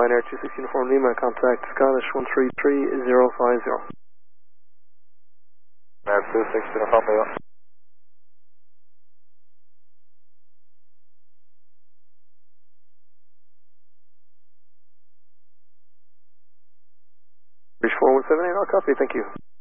Ryanair 26 Uniform Lima, contact Scottish 133050. Ryanair 26 Uniform Lima. Bridge 4178, I'll copy, thank you.